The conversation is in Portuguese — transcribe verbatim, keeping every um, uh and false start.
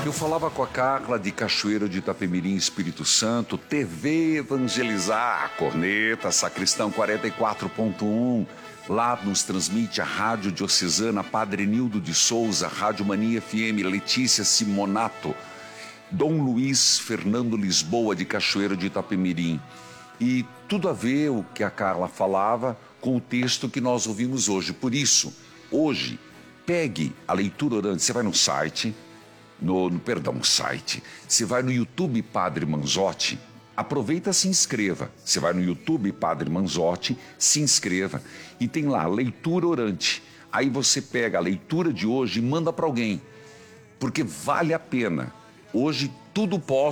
Eu falava com a Carla de Cachoeiro de Itapemirim, Espírito Santo, T V Evangelizar, Corneta, Sacristão quarenta e quatro ponto um. Lá nos transmite a Rádio Diocesana Padre Nildo de Souza, Rádio Mania F M, Letícia Simonato, Dom Luiz Fernando Lisboa de Cachoeiro de Itapemirim. E tudo a ver o que a Carla falava com o texto que nós ouvimos hoje. Por isso, hoje, pegue a leitura orante, você vai no site... No, no, perdão, no site. Você vai no YouTube Padre Manzotti, aproveita e se inscreva. Você vai no YouTube Padre Manzotti, se inscreva e tem lá leitura orante. Aí você pega a leitura de hoje e manda para alguém, porque vale a pena. Hoje tudo posso.